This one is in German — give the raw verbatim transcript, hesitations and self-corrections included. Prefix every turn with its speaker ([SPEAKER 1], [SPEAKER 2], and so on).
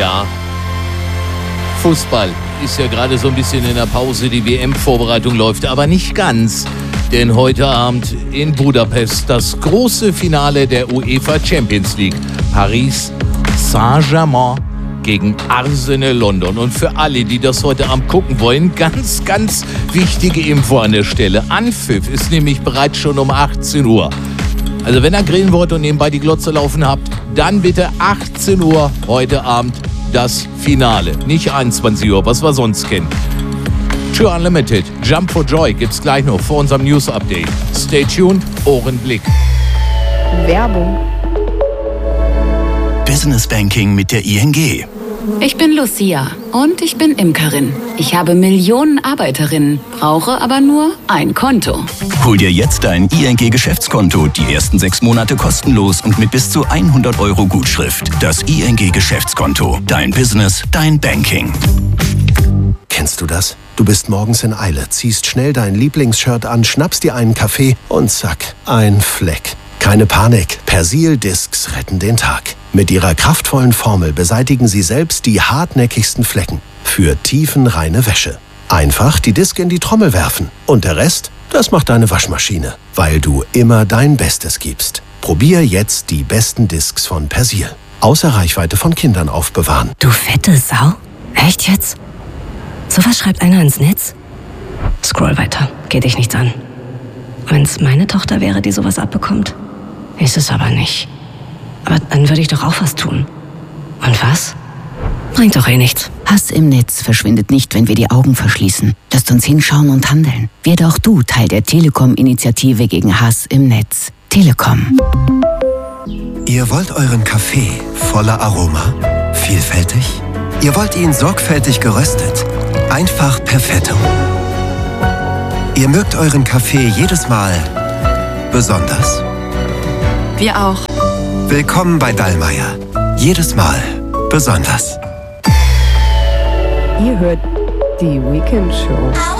[SPEAKER 1] Ja, Fußball ist ja gerade so ein bisschen in der Pause, die W M-Vorbereitung läuft, aber nicht ganz. Denn heute Abend in Budapest das große Finale der UEFA Champions League. Paris Saint-Germain gegen Arsenal London. Und für alle, die das heute Abend gucken wollen, ganz, ganz wichtige Info an der Stelle. Anpfiff ist nämlich bereits schon um achtzehn Uhr. Also wenn ihr grillen wollt und nebenbei die Glotze laufen habt, dann bitte achtzehn Uhr heute Abend das Finale. Nicht einundzwanzig Uhr, was wir sonst kennen. Tür Unlimited, Jump for Joy gibt's gleich noch vor unserem News-Update. Stay tuned, Ohrenblick.
[SPEAKER 2] Werbung.
[SPEAKER 3] Business Banking mit der I N G.
[SPEAKER 4] Ich bin Lucia und ich bin Imkerin. Ich habe Millionen Arbeiterinnen, brauche aber nur ein Konto.
[SPEAKER 3] Hol dir jetzt dein I N G-Geschäftskonto, die ersten sechs Monate kostenlos und mit bis zu hundert Euro Gutschrift. Das I N G-Geschäftskonto. Dein Business, dein Banking.
[SPEAKER 5] Kennst du das? Du bist morgens in Eile, ziehst schnell dein Lieblingsshirt an, schnappst dir einen Kaffee und zack, ein Fleck. Keine Panik, Persil Discs retten den Tag. Mit ihrer kraftvollen Formel beseitigen sie selbst die hartnäckigsten Flecken. Für tiefenreine Wäsche. Einfach die Disc in die Trommel werfen. Und der Rest, das macht deine Waschmaschine. Weil du immer dein Bestes gibst. Probier jetzt die besten Discs von Persil. Außer Reichweite von Kindern aufbewahren.
[SPEAKER 6] Du fette Sau? Echt jetzt? Sowas schreibt einer ins Netz? Scroll weiter, geht dich nichts an. Wenn's meine Tochter wäre, die sowas abbekommt. Ist es aber nicht. Aber dann würde ich doch auch was tun. Und was? Bringt doch eh nichts.
[SPEAKER 7] Hass im Netz verschwindet nicht, wenn wir die Augen verschließen. Lasst uns hinschauen und handeln. Werde auch du Teil der Telekom-Initiative gegen Hass im Netz. Telekom.
[SPEAKER 8] Ihr wollt euren Kaffee voller Aroma? Vielfältig? Ihr wollt ihn sorgfältig geröstet? Einfach perfetto. Ihr mögt euren Kaffee jedes Mal besonders?
[SPEAKER 4] Wir auch.
[SPEAKER 8] Willkommen bei Dallmayr. Jedes Mal besonders.
[SPEAKER 2] Ihr hört die Weekend Show.